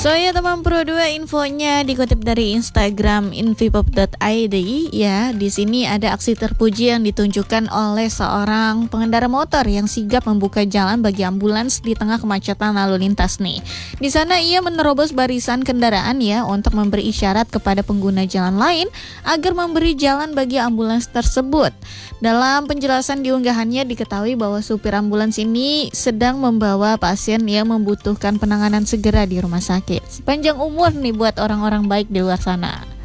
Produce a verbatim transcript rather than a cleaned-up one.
So ya teman Pro dua, infonya dikutip dari Instagram infipop dot i d. Ya, di sini ada aksi terpuji yang ditunjukkan oleh seorang pengendara motor yang sigap membuka jalan bagi ambulans di tengah kemacetan lalu lintas nih. Di sana ia menerobos barisan kendaraan ya untuk memberi isyarat kepada pengguna jalan lain agar memberi jalan bagi ambulans tersebut. Dalam penjelasan di unggahannya diketahui bahwa supir ambulans ini sedang membawa pasien yang membutuhkan penanganan segera di rumah sakit. Sepanjang umur nih buat orang-orang baik di luar sana.